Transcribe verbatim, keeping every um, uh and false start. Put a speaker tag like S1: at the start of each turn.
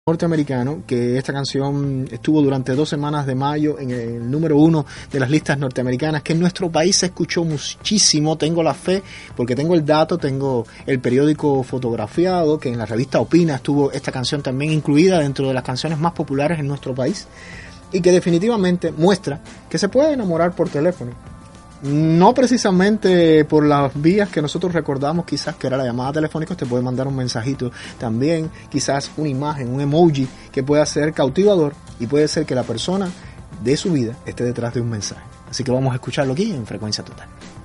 S1: norteamericano, que esta canción estuvo durante dos semanas de mayo en el número uno de las listas norteamericanas, que en nuestro país se escuchó muchísimo. Tengo la fe, porque tengo el dato, tengo el periódico fotografiado, que en la revista Opina estuvo esta canción también incluida dentro de las canciones más populares en nuestro país, y que definitivamente muestra que se puede enamorar por teléfono. No precisamente por las vías que nosotros recordamos, quizás que era la llamada telefónica. Usted puede mandar un mensajito también, quizás una imagen, un emoji que pueda ser cautivador, y puede ser que la persona de su vida esté detrás de un mensaje. Así que vamos a escucharlo aquí en Frecuencia Total.